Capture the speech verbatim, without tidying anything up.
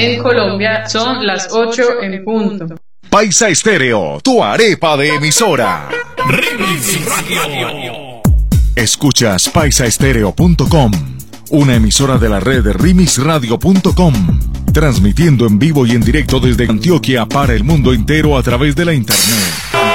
En Colombia son las ocho en punto. Paisa Estéreo, tu arepa de emisora. Remix Radio. Escuchas paisa estéreo punto com, una emisora de la red remix radio punto com, transmitiendo en vivo y en directo desde Antioquia para el mundo entero a través de la internet.